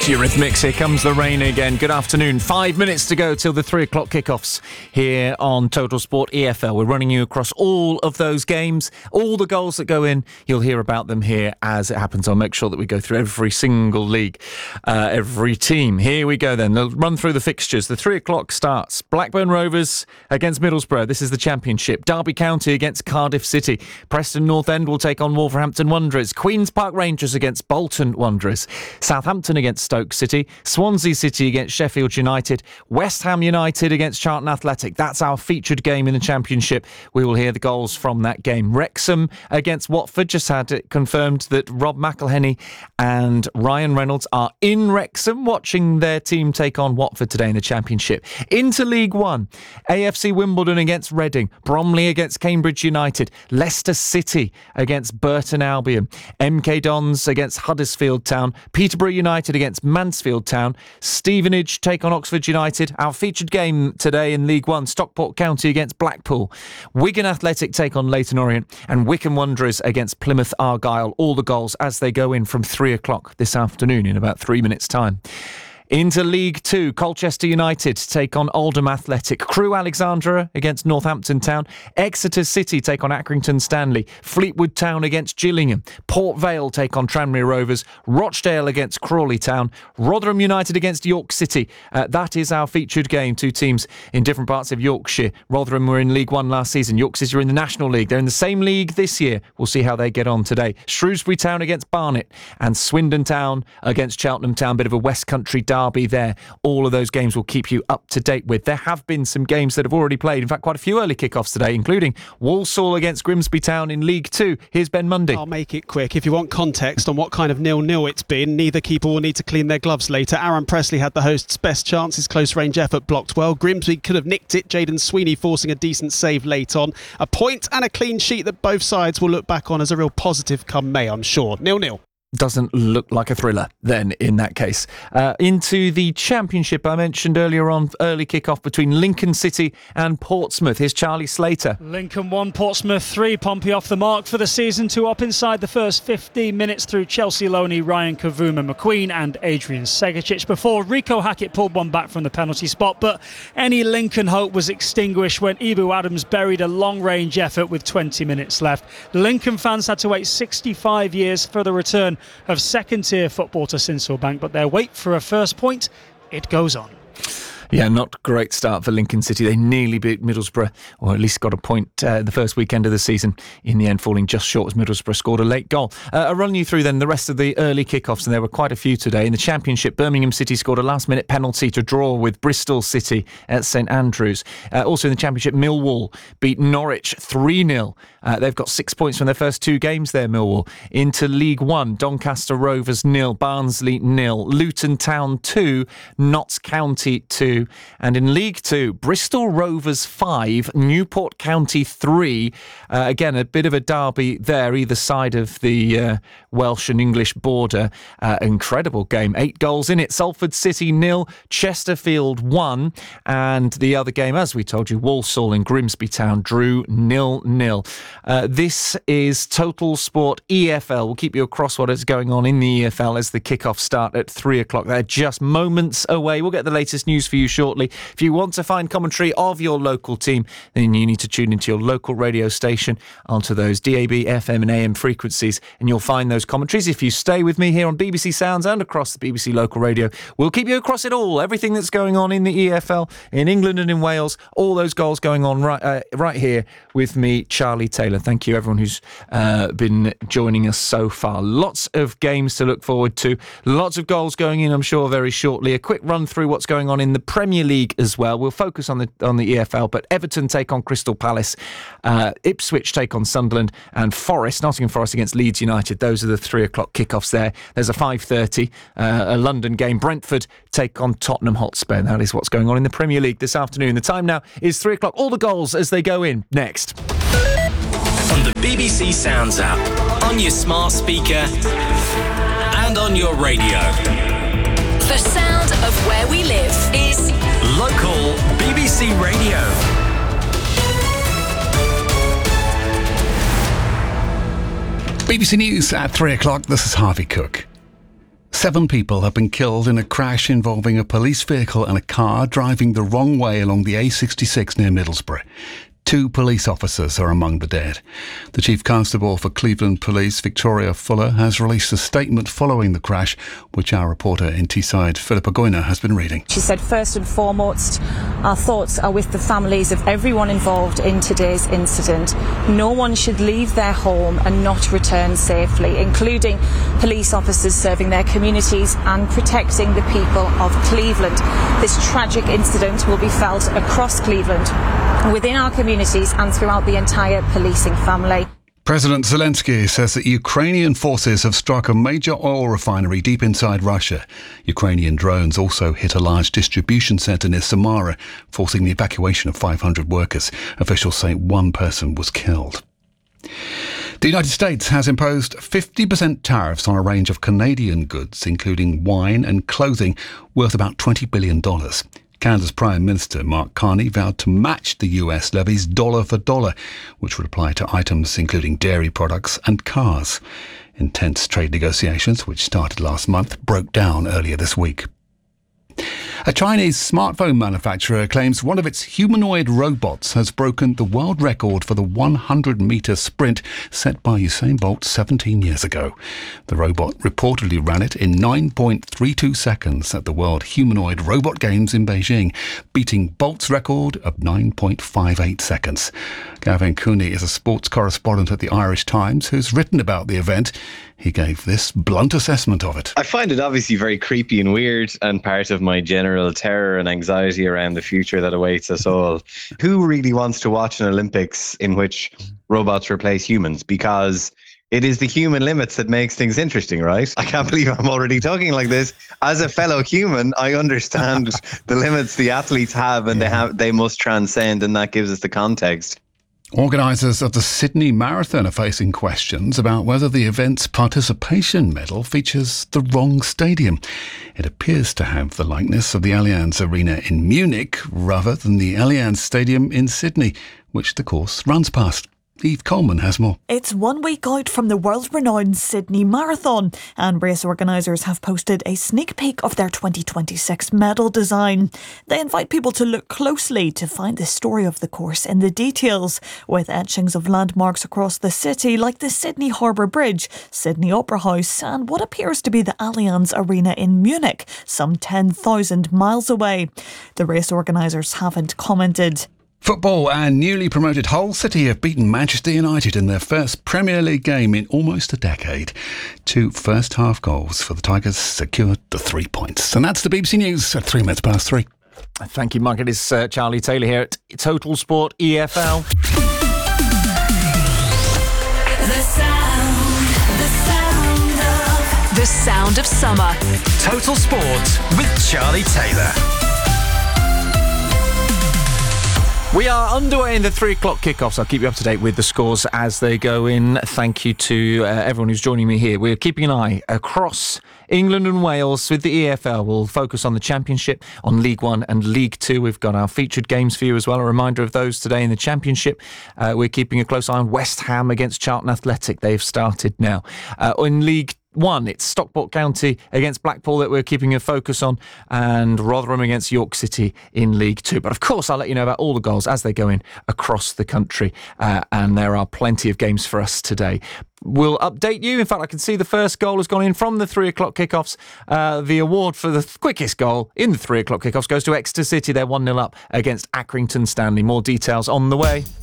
Eurythmics, here comes the rain again. Good afternoon. 5 minutes to go till the 3 o'clock kickoffs here on Total Sport EFL. We're running you across all of those games, all the goals that go in. You'll hear about them here as it happens. I'll make sure that we go through every single league, every team. Here we go then. They'll run through the fixtures. The 3 o'clock starts. Blackburn Rovers against Middlesbrough. This is the Championship. Derby County against Cardiff City. Preston North End will take on Wolverhampton Wanderers. Queen's Park Rangers against Bolton Wanderers. Southampton against Stoke City, Swansea City against Sheffield United, West Ham United against Charlton Athletic. That's our featured game in the Championship. We will hear the goals from that game. Wrexham against Watford. Just had it confirmed that Rob McElhenney and Ryan Reynolds are in Wrexham watching their team take on Watford today in the Championship. Into League One, AFC Wimbledon against Reading, Bromley against Cambridge United, Leicester City against Burton Albion, MK Dons against Huddersfield Town, Peterborough United against Mansfield Town, Stevenage take on Oxford United. Our featured game today in League One, Stockport County against Blackpool, Wigan Athletic take on Leyton Orient, and Wycombe Wanderers against Plymouth Argyle. All the goals as they go in from 3 o'clock this afternoon in about 3 minutes' time. Into League Two, Colchester United take on Oldham Athletic. Crewe Alexandra against Northampton Town. Exeter City take on Accrington Stanley. Fleetwood Town against Gillingham. Port Vale take on Tranmere Rovers. Rochdale against Crawley Town. Rotherham United against York City. That is our featured game. Two teams in different parts of Yorkshire. Rotherham were in League One last season. York City are in the National League. They're in the same league this year. We'll see how they get on today. Shrewsbury Town against Barnet. And Swindon Town against Cheltenham Town. Bit of a West Country derby there. All of those games will keep you up to date with. There have been some games that have already played. In fact, quite a few early kickoffs today, including Walsall against Grimsby Town in League Two. Here's Ben Mundy. I'll make it quick. If you want context on what kind of 0-0 it's been, neither keeper will need to clean their gloves later. Aaron Presley had the host's best chance. His close-range effort blocked well. Grimsby could have nicked it. Jayden Sweeney forcing a decent save late on. A point and a clean sheet that both sides will look back on as a real positive come May, I'm sure. 0-0. Doesn't look like a thriller then in that case. Into the Championship, I mentioned earlier on, early kick-off between Lincoln City and Portsmouth. Here's Charlie Slater. Lincoln 1, Portsmouth 3. Pompey off the mark for the season. 2 up inside the first 15 minutes through Chelsea Loney, Ryan Kavuma McQueen and Adrian Segicic before Rico Hackett pulled one back from the penalty spot. But any Lincoln hope was extinguished when Ibu Adams buried a long-range effort with 20 minutes left. Lincoln fans had to wait 65 years for the return of second-tier football to Sincil Bank, but their wait for a first point, it goes on. Yeah, not a great start for Lincoln City. They nearly beat Middlesbrough, or at least got a point the first weekend of the season, in the end falling just short as Middlesbrough scored a late goal. I'll run you through then the rest of the early kickoffs, and there were quite a few today. In the Championship, Birmingham City scored a last-minute penalty to draw with Bristol City at St Andrews. Also in the Championship, Millwall beat Norwich 3-0. They've got 6 points from their first 2 games there, Millwall. Into League One, Doncaster Rovers 0, Barnsley 0, Luton Town 2, Notts County 2. And in League Two, Bristol Rovers 5, Newport County 3. Again, a bit of a derby there, either side of the Welsh and English border. Incredible game. 8 goals in it. Salford City 0, Chesterfield 1. And the other game, as we told you, Walsall and Grimsby Town drew 0-0. This is Total Sport EFL. We'll keep you across what is going on in the EFL as the kickoffs start at 3 o'clock. They're just moments away. We'll get the latest news for you shortly. If you want to find commentary of your local team, then you need to tune into your local radio station onto those DAB, FM and AM frequencies, and you'll find those commentaries. If you stay with me here on BBC Sounds and across the BBC local radio, we'll keep you across it all. Everything that's going on in the EFL, in England and in Wales, all those goals going on right here with me, Charlie Taylor. Thank you everyone who's been joining us so far. Lots of games to look forward to. Lots of goals going in, I'm sure, very shortly. A quick run through what's going on in the Premier League as well. We'll focus on the EFL, but Everton take on Crystal Palace, Ipswich take on Sunderland, and Nottingham Forest against Leeds United. Those are the 3 o'clock kickoffs there. There's a 5:30, a London game. Brentford take on Tottenham Hotspur. That is what's going on in the Premier League this afternoon. The time now is 3 o'clock. All the goals as they go in next. On the BBC Sounds app, on your smart speaker, and on your radio. The sound of where we live is Local BBC Radio. BBC News at 3 o'clock. This is Harvey Cook. 7 people have been killed in a crash involving a police vehicle and a car driving the wrong way along the A66 near Middlesbrough. 2 police officers are among the dead. The Chief Constable for Cleveland Police, Victoria Fuller, has released a statement following the crash, which our reporter in Teesside, Philippa Goyner, has been reading. She said, first and foremost, our thoughts are with the families of everyone involved in today's incident. No one should leave their home and not return safely, including police officers serving their communities and protecting the people of Cleveland. This tragic incident will be felt across Cleveland, within our communities and throughout the entire policing family. President Zelensky says that Ukrainian forces have struck a major oil refinery deep inside Russia. Ukrainian drones also hit a large distribution centre near Samara, forcing the evacuation of 500 workers. Officials say 1 person was killed. The United States has imposed 50% tariffs on a range of Canadian goods, including wine and clothing, worth about $20 billion. Canada's Prime Minister Mark Carney vowed to match the US levies dollar for dollar, which would apply to items including dairy products and cars. Intense trade negotiations, which started last month, broke down earlier this week. A Chinese smartphone manufacturer claims one of its humanoid robots has broken the world record for the 100-metre sprint set by Usain Bolt 17 years ago. The robot reportedly ran it in 9.32 seconds at the World Humanoid Robot Games in Beijing, beating Bolt's record of 9.58 seconds. Gavin Cooney is a sports correspondent at the Irish Times who's written about the event. He gave this blunt assessment of it. I find it obviously very creepy and weird, and part of my general terror and anxiety around the future that awaits us all. Who really wants to watch an Olympics in which robots replace humans? Because it is the human limits that makes things interesting, right? I can't believe I'm already talking like this. As a fellow human, I understand the limits the athletes have, and they must transcend, and that gives us the context. Organisers of the Sydney Marathon are facing questions about whether the event's participation medal features the wrong stadium. It appears to have the likeness of the Allianz Arena in Munich rather than the Allianz Stadium in Sydney, which the course runs past. Eve Coleman has more. It's 1 week out from the world-renowned Sydney Marathon, and race organisers have posted a sneak peek of their 2026 medal design. They invite people to look closely to find the story of the course in the details, with etchings of landmarks across the city like the Sydney Harbour Bridge, Sydney Opera House and what appears to be the Allianz Arena in Munich, some 10,000 miles away. The race organisers haven't commented. Football and newly promoted Hull City have beaten Manchester United in their first Premier League game in almost a decade. 2 first-half goals for the Tigers secured the 3 points. And that's the BBC News at 3 minutes past 3. Thank you, Mark. It is Charlie Taylor here at Total Sport EFL. The sound of summer. Total Sport with Charlie Taylor. We are underway in the 3 o'clock kickoffs. I'll keep you up to date with the scores as they go in. Thank you to everyone who's joining me here. We're keeping an eye across England and Wales with the EFL. We'll focus on the Championship, on League One and League Two. We've got our featured games for you as well. A reminder of those today in the Championship. We're keeping a close eye on West Ham against Charlton Athletic. They've started now. In League 1, it's Stockport County against Blackpool that we're keeping a focus on, and Rotherham against York City in League 2. But of course, I'll let you know about all the goals as they go in across the country, and there are plenty of games for us today. We'll update you. In fact, I can see the first goal has gone in from the 3 o'clock kickoffs. The award for the quickest goal in the 3 o'clock kickoffs goes to Exeter City. They're 1-0 up against Accrington Stanley. More details on the way.